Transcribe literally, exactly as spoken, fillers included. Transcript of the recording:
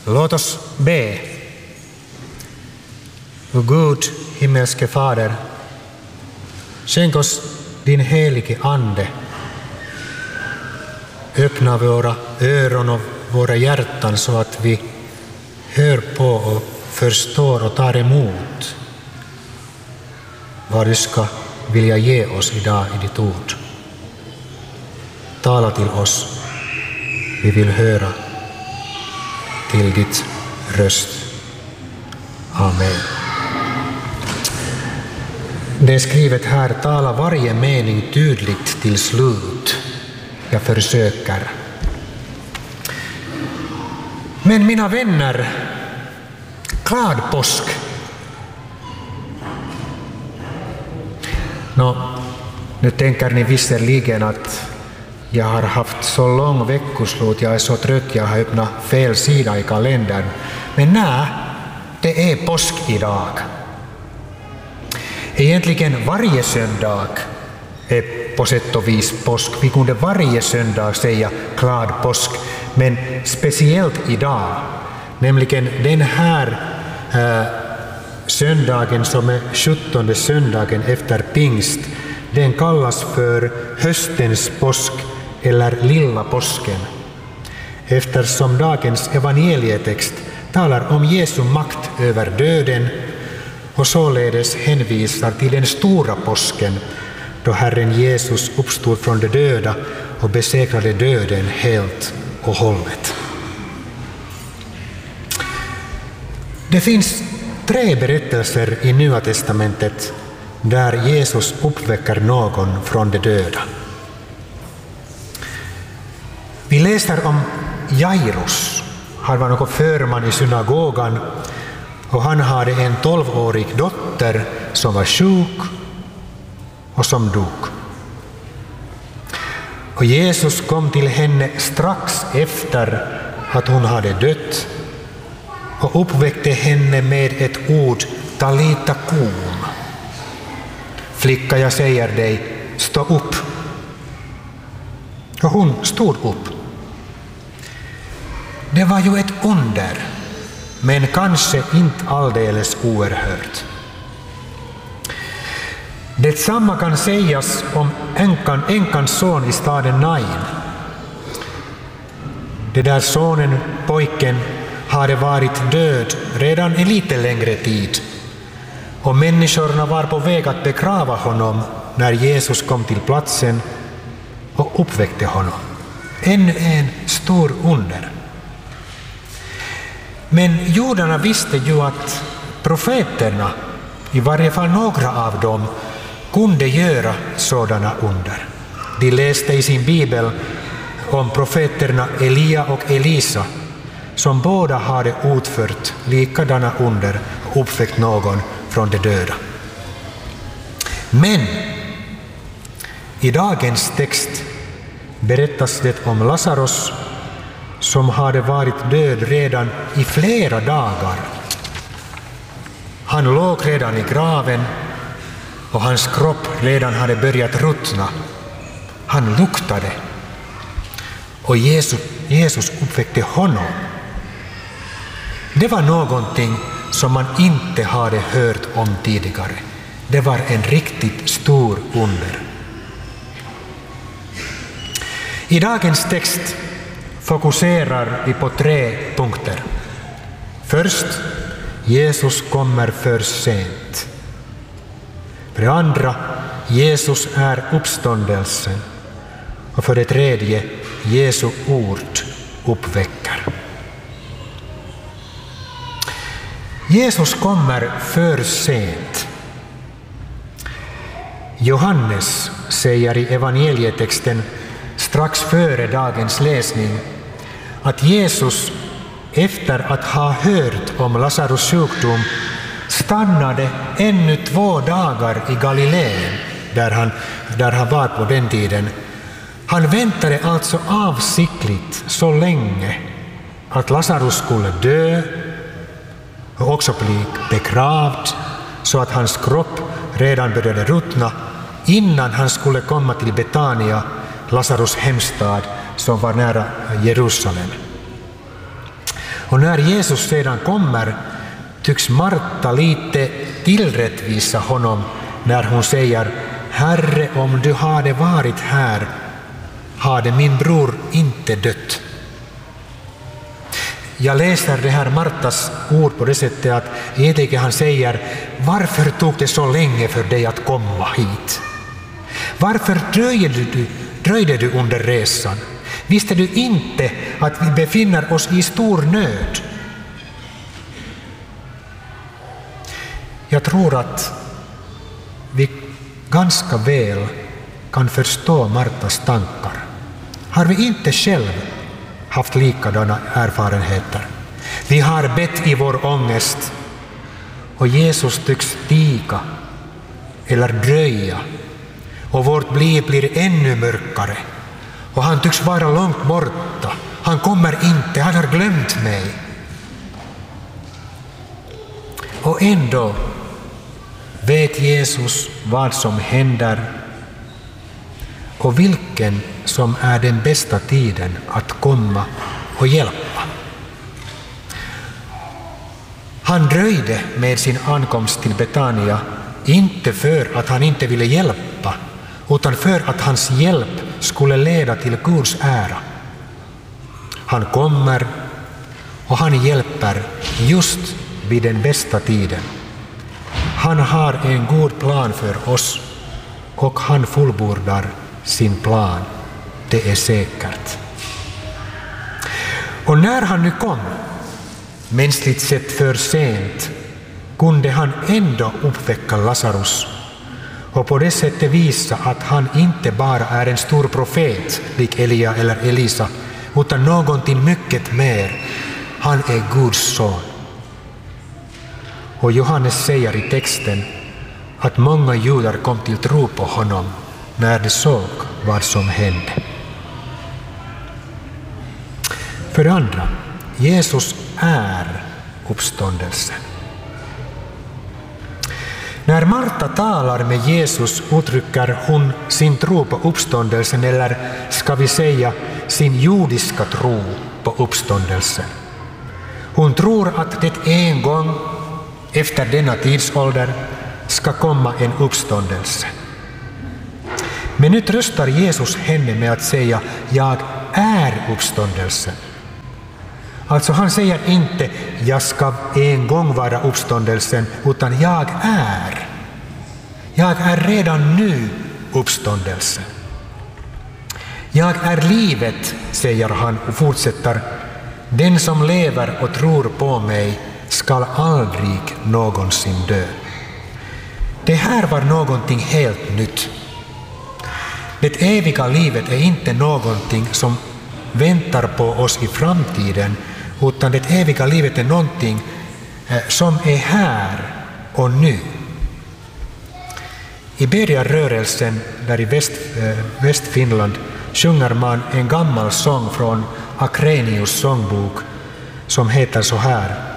Låt oss be. O Gud, himmelske Fader, skänk oss din helige Ande. Öppna våra öron och våra hjärtan så att vi hör på och förstår och tar emot vad du ska vilja ge oss idag i ditt ord. Tala till oss. Vi vill höra till ditt röst. Amen. Det är skrivet här, tala varje mening tydligt till slut. Jag försöker. Men mina vänner, glad påsk. Nå, nu tänker ni visserligen att jag har haft så lång veckoslut, jag är så trött, jag har öppnat fel sida i kalendern. Men nej, det är påsk idag. Egentligen varje söndag är på sätt och vis påsk. Vi kunde varje söndag säga glad påsk, men speciellt idag, nämligen den här äh, söndagen som är sjuttonde söndagen efter pingst, den kallas för höstens påsk eller lilla påsken, eftersom dagens evangelietext talar om Jesu makt över döden och således hänvisar till den stora påsken då Herren Jesus uppstod från de döda och besegrade döden helt och hållet. Det finns tre berättelser i Nya testamentet där Jesus uppväcker någon från de döda. Vi läser om Jairus. Han var någon förman i synagogan och han hade en tolvårig dotter som var sjuk och som dog. Och Jesus kom till henne strax efter att hon hade dött och uppväckte henne med ett ord, talita kum. Flicka, jag säger dig, stå upp. Och hon stod upp. Det var ju ett under, men kanske inte alldeles oerhört. Detsamma kan sägas om änkan, änkans son i staden Nain. Det där sonen, pojken, hade varit död redan en lite längre tid. Och människorna var på väg att begrava honom när Jesus kom till platsen och uppväckte honom. Ännu en stor under. Men judarna visste ju att profeterna, i varje fall några av dem, kunde göra sådana under. De läste i sin bibel om profeterna Elia och Elisa som båda hade utfört likadana under och uppväckt någon från de döda. Men i dagens text berättas det om Lazarus som hade varit död redan i flera dagar. Han låg redan i graven och hans kropp redan hade börjat ruttna. Han luktade och Jesus, Jesus uppväckte honom. Det var någonting som man inte hade hört om tidigare. Det var en riktigt stor under. I dagens text fokuserar vi på tre punkter. Först, Jesus kommer för sent. För det andra, Jesus är uppståndelsen. Och för det tredje, Jesu ord uppväcker. Jesus kommer för sent. Johannes säger i evangelietexten strax före dagens läsning att Jesus efter att ha hört om Lazarus sjukdom stannade ännu två dagar i Galileen där han, där han var på den tiden. Han väntade alltså avsiktligt så länge att Lazarus skulle dö och också bli begravd så att hans kropp redan började ruttna innan han skulle komma till Betania, Lazarus hemstad som var nära Jerusalem. Och när Jesus sedan kommer tycks Marta lite tillrättvisa honom när hon säger: Herre, om du hade varit här hade min bror inte dött. Jag läser det här Martas ord på det sättet att egentligen han säger: varför tog det så länge för dig att komma hit? Varför dröjde du, dröjde du under resan? Visste du inte att vi befinner oss i stor nöd? Jag tror att vi ganska väl kan förstå Martas tankar. Har vi inte själv haft likadana erfarenheter? Vi har bett i vår ångest och Jesus tycks tiga eller dröja och vårt liv blir ännu mörkare och han tycks vara långt borta. Han kommer inte, han har glömt mig. Och ändå vet Jesus vad som händer och vilken som är den bästa tiden att komma och hjälpa. Han dröjde med sin ankomst till Betania inte för att han inte ville hjälpa, utan för att hans hjälp skulle leda till Guds ära. Han kommer och han hjälper just vid den bästa tiden. Han har en god plan för oss och han fullbordar sin plan, det är säkert. Och när han nu kom, mänskligt sett för sent, kunde han ändå uppväcka Lazarus och på det sättet visa att han inte bara är en stor profet lik Elia eller Elisa, utan någonting mycket mer. Han är Guds son. Och Johannes säger i texten att många judar kom till tro på honom när de såg vad som hände. För det andra, Jesus är uppståndelsen. När Marta talar med Jesus uttrycker hon sin tro på uppståndelsen, eller ska vi säga sin judiska tro på uppståndelsen. Hon tror att det en gång efter denna tidsålder ska komma en uppståndelse. Men nu tröstar Jesus henne med att säga: jag är uppståndelsen. Alltså han säger inte jag ska en gång vara uppståndelsen, utan jag är. Jag är redan nu uppståndelsen. Jag är livet, säger han och fortsätter: den som lever och tror på mig skall aldrig någonsin dö. Det här var någonting helt nytt. Det eviga livet är inte någonting som väntar på oss i framtiden, utan det eviga livet är någonting som är här och nu. I Beria-rörelsen där i Väst, äh, Västfinland sjunger man en gammal sång från Akrenius sångbok som heter så här: